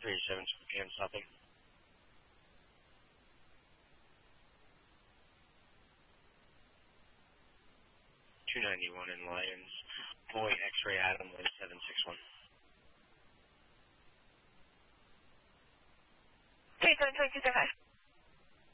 37 p.m. stopping. 291 in Lions. Boy, X-ray Adam, 761. 372 275.